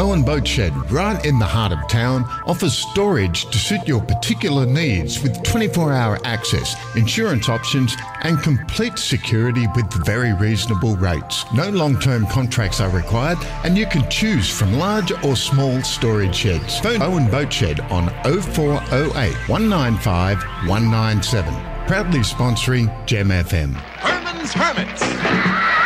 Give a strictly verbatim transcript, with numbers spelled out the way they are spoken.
Bowen Boat Shed, right in the heart of town, offers storage to suit your particular needs with twenty-four hour access, insurance options and complete security with very reasonable rates. No long-term contracts are required and you can choose from large or small storage sheds. Phone Bowen Boat Shed on oh four oh eight, one nine five, one nine seven. Proudly sponsoring Gem F M. Herman's Hermits.